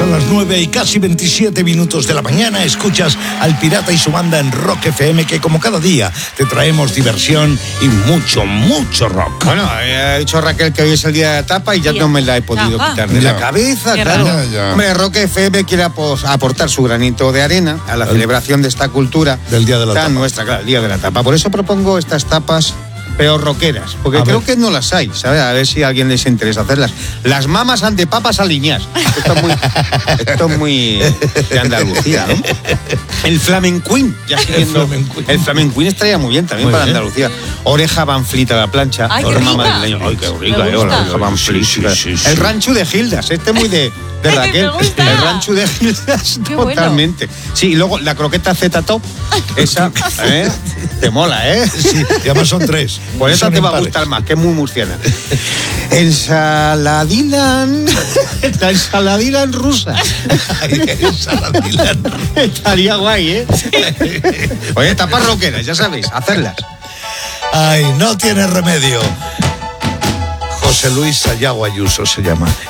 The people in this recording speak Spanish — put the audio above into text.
Son las 9 y casi 27 minutos de la mañana. Escuchas al Pirata y su banda en Rock FM, que como cada día te traemos diversión y mucho, mucho rock. Bueno, ha dicho Raquel que hoy es el día de la tapa y ya no me la he podido quitar de la cabeza, claro. Hombre, Rock FM quiere aportar su granito de arena a la celebración de esta cultura del día de la tapa. Nuestra, claro, el día de la tapa. Por eso propongo estas tapas peor rockeras, porque creo que no las hay, ¿sabes? A ver si a alguien les interesa hacerlas. Las mamas antepapas aliñadas. Esto es muy de Andalucía, ¿no? El flamenquín, ya siguiendo. El flamenquín estaría muy bien también para Andalucía. Oreja Van Fleet a la plancha. Ay, qué rica. Ay, qué rica, la oreja Van Fleet. Sí. El rancho de Gildas, muy de Raquel. El rancho de Gildas, totalmente. Bueno. Sí, y luego la croqueta Z-Top, esa, te mola, ¿eh? Sí, y además son 3. Por eso te va a gustar más, que es muy murciana. Ensaladilan. La ensaladilan rusa. Ensaladilan. Estaría guay, ¿eh? Sí. Oye, tapas roqueras, ya sabéis, hacerlas. Ay, no tiene remedio. José Luis Sayago Ayuso se llama.